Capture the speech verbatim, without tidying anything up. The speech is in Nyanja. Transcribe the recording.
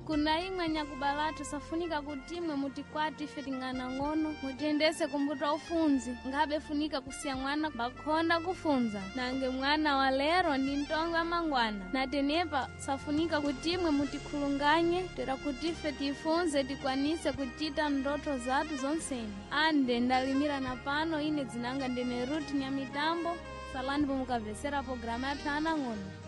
kuna imwe nyakubalatu safunika kutimwe mutikwati ife tingana ng'ono mutiyendese kumbuto ufunzi ngabe funika kusiya mwana bakhonda kufunza nange mwana wa lero ndi ntongo ya mangwana natenepa safunika kutimwe mutikhulunganye tera kuti ife tifunze tikwanise kuchita ndoto zatu zonseni ande ndalimira na pano ine dzinanga ndine Ruth Nyamitambo salani pomukavesera programa yathu ana ng'ono